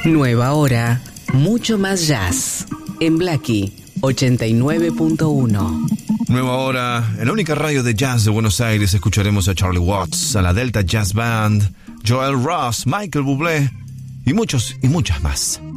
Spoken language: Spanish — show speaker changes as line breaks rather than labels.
Nueva hora, mucho más jazz. En Blackie 89.1.
Nueva hora, en la única radio de jazz de Buenos Aires escucharemos a Charlie Watts, a la Delta Jazz Band, Joel Ross, Michael Bublé y muchos y muchas más.